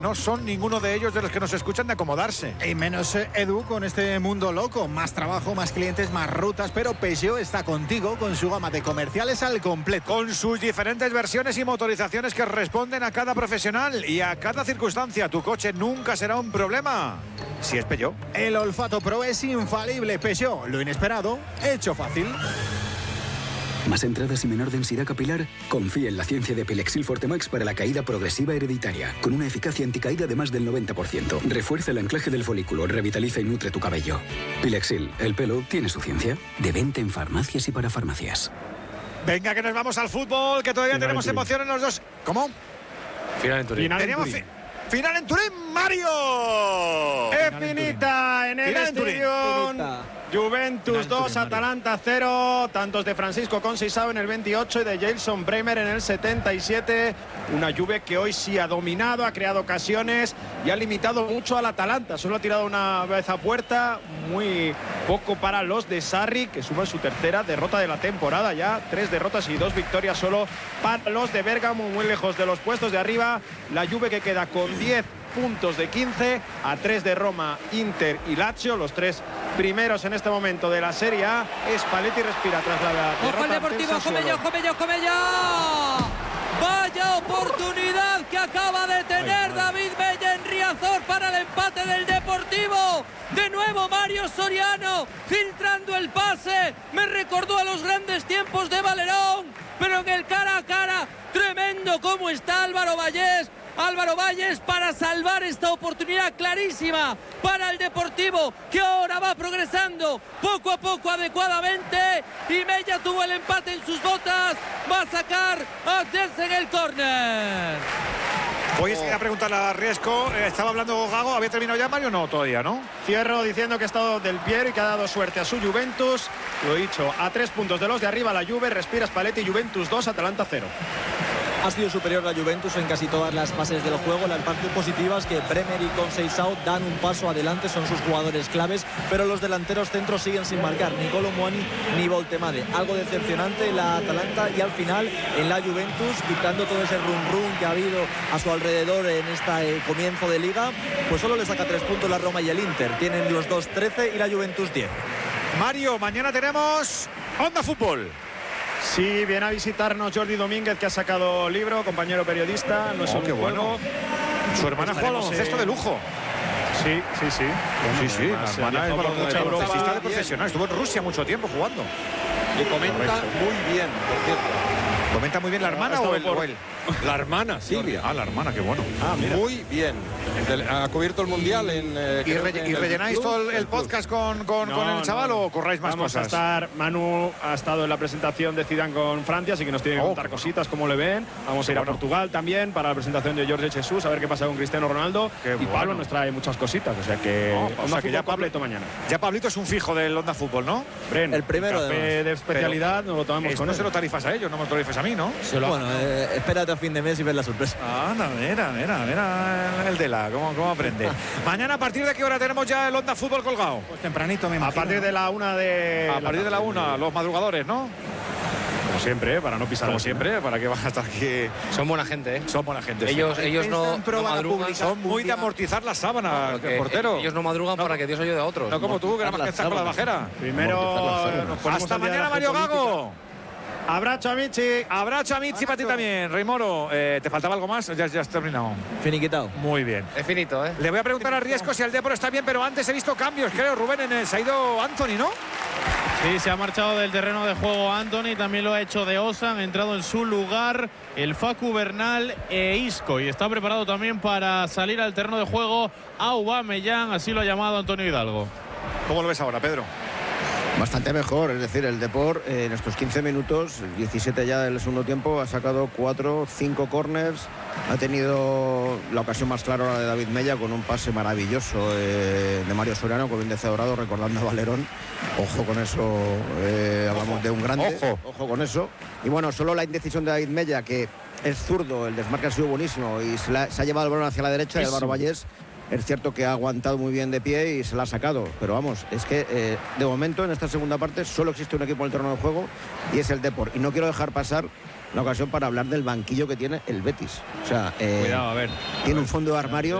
No son ninguno de ellos de los que nos escuchan de acomodarse. Y menos Edu con este mundo loco. Más trabajo, más clientes, más rutas. Pero Peugeot está contigo con su gama de comerciales al completo. Con sus diferentes versiones y motorizaciones que responden a cada profesional y a cada circunstancia. Tu coche nunca será un problema. Si es Peugeot. El olfato Pro es infalible. Peugeot, lo inesperado, hecho fácil. ¿Más entradas y menor densidad capilar? Confía en la ciencia de Pilexil Fortemax para la caída progresiva hereditaria, con una eficacia anticaída de más del 90%. Refuerza el anclaje del folículo, revitaliza y nutre tu cabello. Pilexil, el pelo tiene su ciencia. De venta en farmacias y para farmacias. Venga, que nos vamos al fútbol, que todavía tenemos emoción en los dos. ¿Cómo? Final en Turín. Final en Turín, Mario. Es finita en el Estadión. Juventus 2, Atalanta 0, tantos de Francisco Conceição en el 28 y de Jailson Bremer en el 77. Una Juve que hoy sí ha dominado, ha creado ocasiones y ha limitado mucho al Atalanta. Solo ha tirado una vez a puerta, muy poco para los de Sarri, que suman su tercera derrota de la temporada ya. 3 derrotas y 2 victorias solo para los de Bérgamo, muy lejos de los puestos de arriba. La Juve que queda con 10 puntos de 15, a 3 de Roma, Inter y Lazio, los 3 primeros en este momento de la Serie A. Spalletti respira tras la derrota. ¡Ojo el Deportivo! ¡Jomello! Vaya oportunidad que acaba de tener David Mella en Riazor para el empate del Deportivo. De nuevo Mario Soriano filtrando el pase. Me recordó a los grandes tiempos de Valerón, pero en el cara a cara, tremendo cómo está Álvaro Valles para salvar esta oportunidad clarísima para el Deportivo, que ahora va progresando poco a poco adecuadamente, y Mella tuvo el empate en sus botas, va a sacar a hacerse en el córner. Voy a preguntarle a Riesco, estaba hablando Gago, ¿había terminado ya Mario? No, todavía, ¿no? Cierro diciendo que ha estado del Piero y que ha dado suerte a su Juventus. Lo he dicho, a 3 puntos de los de arriba la Juve, respira Spalletti, Juventus 2, Atalanta 0. Ha sido superior la Juventus en casi todas las fases del juego. La parte positiva es que Bremer y Conceição dan un paso adelante, son sus jugadores claves, pero los delanteros centros siguen sin marcar, ni Kolo Muani ni Voltemade. Algo decepcionante la Atalanta, y al final en la Juventus, quitando todo ese rum que ha habido a su alrededor en este comienzo de liga, pues solo le saca 3 puntos la Roma y el Inter. Tienen los dos 13 y la Juventus 10. Mario, mañana tenemos Onda Fútbol. Sí, viene a visitarnos Jordi Domínguez, que ha sacado libro, compañero periodista. No es qué bueno. Su hermana juega al baloncesto de lujo. Sí. Sí, la hermana es baloncestista de profesional. Estuvo en Rusia mucho tiempo jugando. Y comenta muy bien, por cierto. ¿Comenta muy bien la hermana o él? La hermana, Silvia. La hermana, qué bueno. Muy bien. ¿Ha cubierto el Mundial en... ¿Y rellenáis todo el podcast con el chaval o corráis más cosas? Manu ha estado en la presentación de Zidane con Francia, así que nos tiene que contar cositas, como le ven. Vamos a ir a Portugal también para la presentación de Jorge Jesus, a ver qué pasa con Cristiano Ronaldo. Y Pablo nos trae muchas cositas, o sea que ya Pablito mañana. Ya Pablito es un fijo del Onda Fútbol, ¿no? El primero de especialidad nos lo tomamos con él. No se lo tarifas a ellos, no me lo tarifas a mí, ¿no? Bueno, espérate a fin de mes y ver la sorpresa. Mira el de la, cómo aprende. Mañana, ¿a partir de qué hora tenemos ya el Onda Fútbol colgado? Pues tempranito, me imagino. A partir de la 1 de... A partir de la 1, los madrugadores, ¿no? Como siempre, para no pisar. Como siempre, para que van a estar aquí. Son buena gente, ¿eh? Son buena gente. Ellos no madrugan. Son muy de amortizar las sábanas, el portero. Ellos no madrugan para que Dios ayude a otros. No como tú, que nada más que estás con la bajera. Primero, hasta mañana, Mario Gago. Abrazo a Michi para ti también, Rey Moro. ¿Te faltaba algo más? Ya has terminado. Finiquitado. Muy bien. Es finito, ¿eh? Le voy a preguntar a Riesco si el Depor está bien, pero antes he visto cambios, creo, Rubén. Se ha ido Anthony, ¿no? Sí, se ha marchado del terreno de juego Anthony, también lo ha hecho de Osa, han entrado en su lugar el Facu Bernal e Isco, y está preparado también para salir al terreno de juego Aubameyang, así lo ha llamado Antonio Hidalgo. ¿Cómo lo ves ahora, Pedro? Bastante mejor, es decir, el Depor en estos 15 minutos, 17 ya del segundo tiempo, ha sacado 5 córners, ha tenido la ocasión más clara de David Mella con un pase maravilloso de Mario Soriano, con bien de Dorado, recordando a Valerón. Ojo con eso, hablamos de un grande, ojo con eso. Y bueno, solo la indecisión de David Mella, que es zurdo, el desmarque ha sido buenísimo y se ha llevado el balón hacia la derecha, y Álvaro Valles es cierto que ha aguantado muy bien de pie y se la ha sacado, pero vamos, es que de momento en esta segunda parte solo existe un equipo en el terreno de juego y es el Depor, y no quiero dejar pasar la ocasión para hablar del banquillo que tiene el Betis. O sea, cuidado, a ver. tiene un fondo de armario